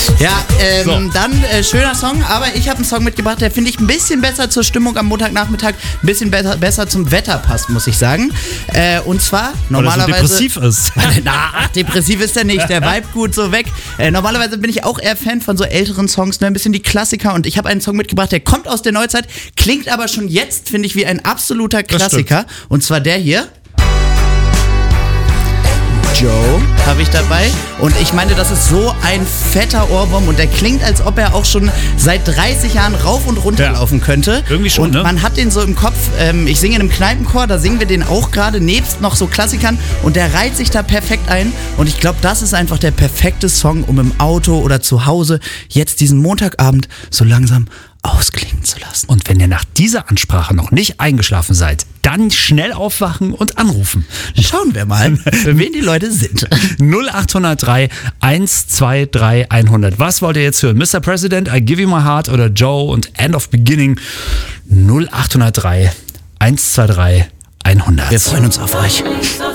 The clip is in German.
Ja, dann schöner Song, aber ich habe einen Song mitgebracht, der finde ich ein bisschen besser zur Stimmung am Montagnachmittag, ein bisschen besser zum Wetter passt, muss ich sagen. Und zwar normalerweise... Weil er so depressiv ist. Depressiv ist er nicht, der Vibe gut so weg. Normalerweise bin ich auch eher Fan von so älteren Songs, ne, ein bisschen die Klassiker, und ich habe einen Song mitgebracht, der kommt aus der Neuzeit, klingt aber schon jetzt, finde ich, wie ein absoluter Klassiker, und zwar der hier. Joe habe ich dabei, und ich meine, das ist so ein fetter Ohrwurm, und der klingt, als ob er auch schon seit 30 Jahren rauf und runter laufen könnte. Irgendwie schon, und ne? Man hat den so im Kopf, ich singe in einem Kneipenchor, da singen wir den auch gerade, nebst noch so Klassikern, und der reiht sich da perfekt ein, und ich glaube, das ist einfach der perfekte Song, um im Auto oder zu Hause jetzt diesen Montagabend so langsam ausklingen zu lassen. Und wenn ihr nach dieser Ansprache noch nicht eingeschlafen seid, dann schnell aufwachen und anrufen. Schauen wir mal, wen die Leute sind. 0803 123 100. Was wollt ihr jetzt hören? Mr. President, I Give You My Heart oder Joe und End of Beginning? 0803 123 100. Wir freuen uns auf euch.